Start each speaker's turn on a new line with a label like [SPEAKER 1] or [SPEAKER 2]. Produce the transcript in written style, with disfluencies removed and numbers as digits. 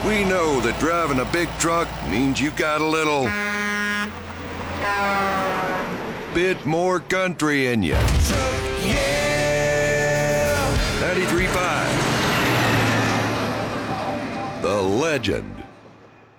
[SPEAKER 1] We know that driving a big truck means you got a little bit more country in you. Yeah! 93.5. The legend